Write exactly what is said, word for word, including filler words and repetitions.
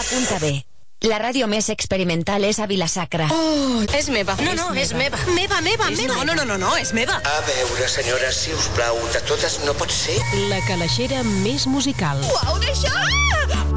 .b. La ràdio més experimental és a Vila-sacra. Oh, és meva. No, no, és meva. Meva, meva, És meva. no, no, no, no, no, és meva. A veure, senyora, si us plau, de totes no pot ser. La calaixera més musical. Uau, d'això!